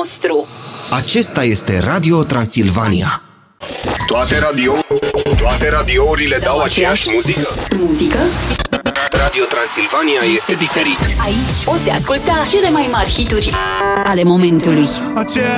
nostru. Acesta este Radio Transilvania. Toate radiourile dau aceeași muzică? Muzică? Radio Transilvania este diferit. Aici poți asculta cele mai mari hituri ale momentului.